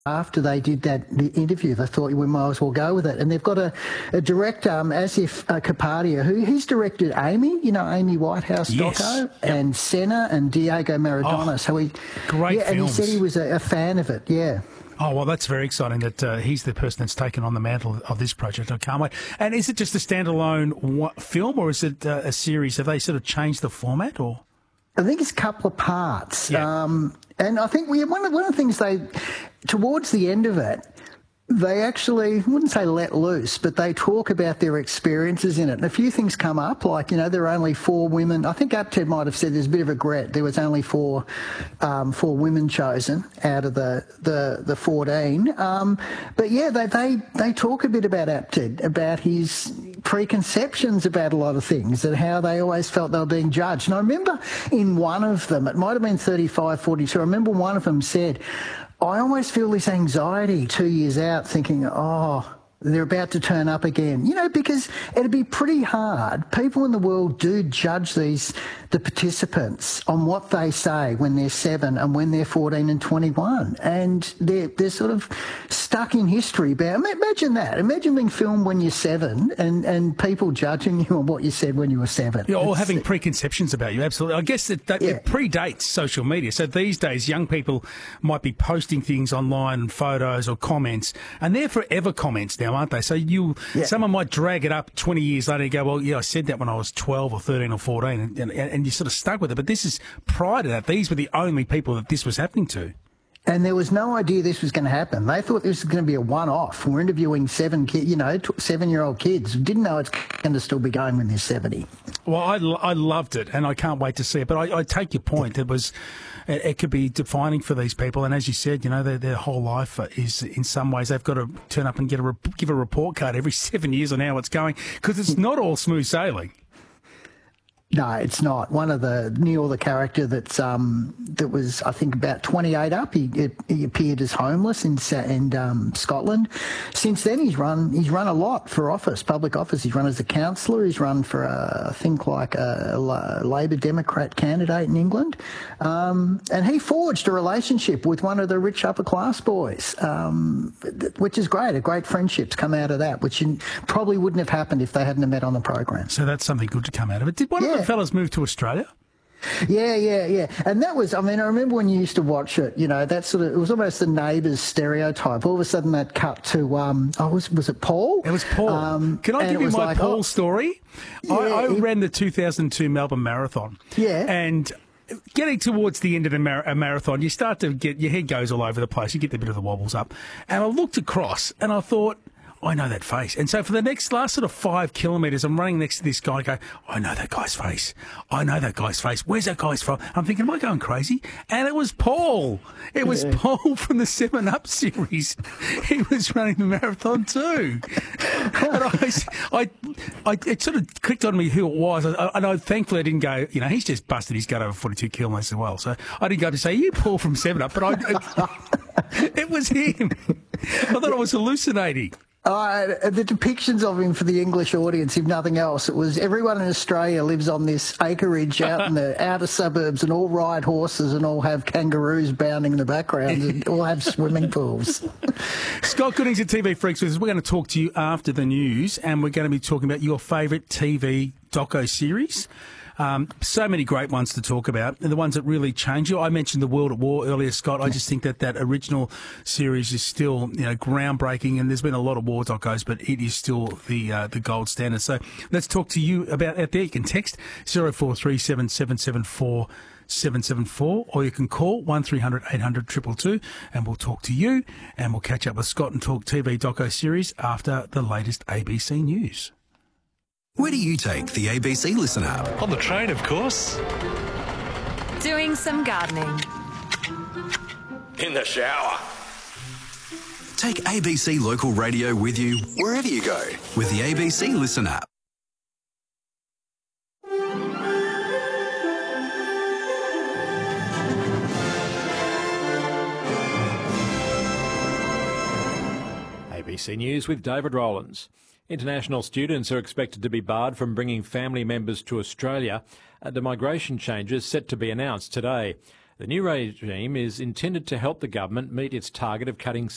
after they did the interview, they thought we might as well go with it. And they've got a director, Asif Kapadia, who he's directed Amy, Amy Whitehouse doco, and Senna and Diego Maradona. Great films. And he said he was a fan of it, yeah. Oh, well, that's very exciting that he's the person that's taken on the mantle of this project. I can't wait. And is it just a standalone film, or is it a series? Have they sort of changed the format, or...? I think it's a couple of parts. Yeah. And I think one of the things towards the end of it, they actually, I wouldn't say let loose, but they talk about their experiences in it. And a few things come up, like, there are only 4 women. I think Apted might have said there's a bit of regret. There was only 4 women chosen out of the 14. But yeah, they talk a bit about Apted, about his preconceptions about a lot of things and how they always felt they were being judged. And I remember in one of them, it might have been 35, 42, I remember one of them said, I always feel this anxiety 2 years out thinking, they're about to turn up again. Because it'd be pretty hard. People in the world do judge the participants on what they say when they're 7 and when they're 14 and 21. And they're sort of stuck in history. Imagine that. Imagine being filmed when you're 7 and people judging you on what you said when you were 7. Yeah, or having preconceptions about you, absolutely. I guess it predates social media. So these days, young people might be posting things online, photos or comments, and they're forever comments now, aren't they? So someone might drag it up 20 years later and go, well, yeah, I said that when I was 12 or 13 or 14, and you're sort of stuck with it. But this is prior to that. These were the only people that this was happening to. And there was no idea this was going to happen. They thought this was going to be a one-off. We're interviewing 7-year-old kids. Didn't know it's going to still be going when they're 70. Well, I loved it, and I can't wait to see it. But I take your point. It could be defining for these people. And as you said, their whole life is, in some ways, they've got to turn up and give a report card every 7 years on how it's going, because it's not all smooth sailing. No, it's not. One of the character that was, I think, about 28 up. He appeared as homeless in Scotland. Since then, he's run a lot for office, public office. He's run as a councillor. He's run for I think like a Labor Democrat candidate in England, and he forged a relationship with one of the rich upper class boys, which is great. A great friendship's come out of that, which probably wouldn't have happened if they hadn't have met on the program. So that's something good to come out of it. Did one of the fellas move to Australia? Yeah. And that was, I remember when you used to watch it, that sort of, it was almost the Neighbours stereotype. All of a sudden that cut to, was it Paul? It was Paul. Can I give you my Paul story? Yeah, I ran the 2002 Melbourne Marathon. Yeah. And getting towards the end of the marathon, you start to get, your head goes all over the place. You get a bit of the wobbles up. And I looked across and I thought, I know that face. And so for the last sort of 5 kilometres, I'm running next to this guy and go, I know that guy's face. I know that guy's face. Where's that guy's from? I'm thinking, am I going crazy? And it was Paul. It was Paul from the 7 Up series. He was running the marathon too. And it sort of clicked on me who it was. And thankfully I didn't go, he's just busted his gut over 42 kilometres as well. So I didn't go up to say, you Paul from 7 Up, but it was him. I thought I was hallucinating. The depictions of him for the English audience, if nothing else, it was everyone in Australia lives on this acreage out in the outer suburbs and all ride horses and all have kangaroos bounding in the background and all have swimming pools. Scott Goodings at TV Freaks with us. We're going to talk to you after the news, and we're going to be talking about your favourite TV doco series. So many great ones to talk about, and the ones that really change you. I mentioned The World at War earlier, Scott. I just think that original series is still, groundbreaking, and there's been a lot of war docos, but it is still the gold standard. So let's talk to you about out there. You can text 0437 774 774, or you can call 1300 800 222, and we'll talk to you, and we'll catch up with Scott and talk TV doco series after the latest ABC News. Where do you take the ABC Listen app? On the train, of course. Doing some gardening. In the shower. Take ABC Local Radio with you wherever you go with the ABC Listen app. ABC News with David Rowlands. International students are expected to be barred from bringing family members to Australia. The migration changes set to be announced today. The new regime is intended to help the government meet its target of cutting